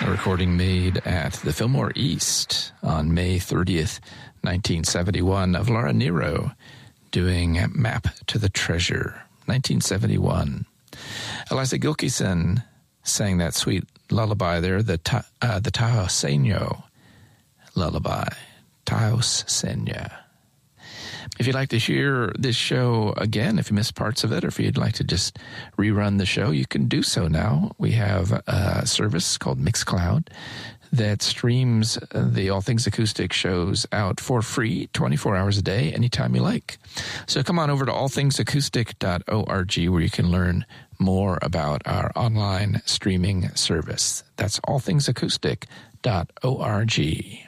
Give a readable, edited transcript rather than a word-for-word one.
A recording made at the Fillmore East on May 30th, 1971, of Laura Nyro doing Map to the Treasure, 1971. Eliza Gilkyson sang that sweet lullaby there, the Tahoseño lullaby, Tahoseña. If you'd like to hear this show again, if you missed parts of it, or if you'd like to just rerun the show, you can do so now. We have a service called Mixcloud that streams the All Things Acoustic shows out for free 24 hours a day, anytime you like. So come on over to allthingsacoustic.org where you can learn more about our online streaming service. That's allthingsacoustic.org.